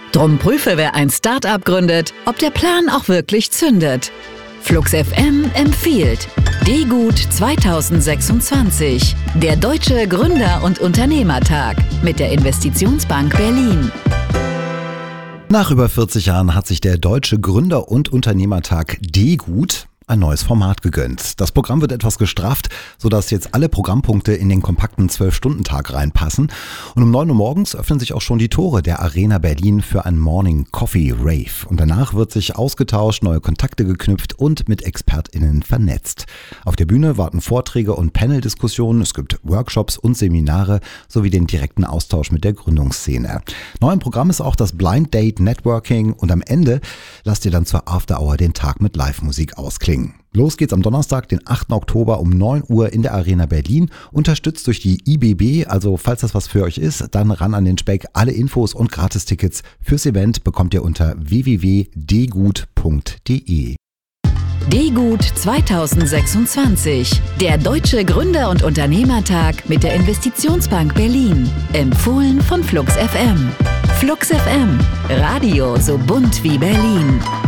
Drum prüfe, wer ein Start-up gründet, ob der Plan auch wirklich zündet. Flux FM empfiehlt D-Gut 2026, der Deutsche Gründer- und Unternehmertag mit der Investitionsbank Berlin. Nach über 40 Jahren hat sich der Deutsche Gründer- und Unternehmertag D-Gut ein neues Format gegönnt. Das Programm wird etwas gestrafft, sodass jetzt alle Programmpunkte in den kompakten 12-Stunden-Tag reinpassen. Und um 9 Uhr morgens öffnen sich auch schon die Tore der Arena Berlin für ein Morning Coffee Rave. Und danach wird sich ausgetauscht, neue Kontakte geknüpft und mit ExpertInnen vernetzt. Auf der Bühne warten Vorträge und Panel-Diskussionen, es gibt Workshops und Seminare sowie den direkten Austausch mit der Gründungsszene. Neu im Programm ist auch das Blind Date Networking und am Ende lasst ihr dann zur After Hour den Tag mit Live-Musik ausklingen. Los geht's am Donnerstag, den 8. Oktober um 9 Uhr in der Arena Berlin, unterstützt durch die IBB, also falls das was für euch ist, dann ran an den Speck. Alle Infos und Gratistickets fürs Event bekommt ihr unter www.dgut.de. D-Gut 2026, der Deutsche Gründer- und Unternehmertag mit der Investitionsbank Berlin. Empfohlen von Flux FM. Flux FM, Radio so bunt wie Berlin.